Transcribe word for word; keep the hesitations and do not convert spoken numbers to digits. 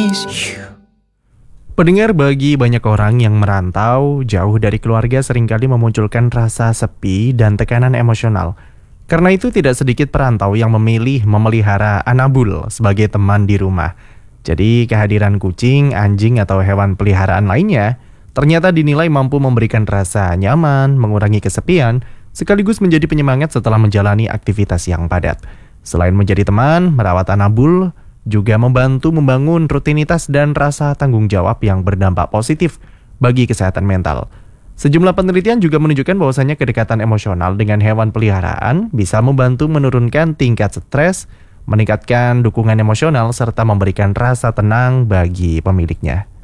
miss you. Pendengar, bagi banyak orang yang merantau jauh dari keluarga seringkali memunculkan rasa sepi dan tekanan emosional. Karena itu tidak sedikit perantau yang memilih memelihara Anabul sebagai teman di rumah. Jadi kehadiran kucing, anjing atau hewan peliharaan lainnya ternyata dinilai mampu memberikan rasa nyaman, mengurangi kesepian, sekaligus menjadi penyemangat setelah menjalani aktivitas yang padat. Selain menjadi teman, merawat Anabul juga membantu membangun rutinitas dan rasa tanggung jawab yang berdampak positif bagi kesehatan mental. Sejumlah penelitian juga menunjukkan bahwasannya kedekatan emosional dengan hewan peliharaan bisa membantu menurunkan tingkat stres, meningkatkan dukungan emosional, serta memberikan rasa tenang bagi pemiliknya.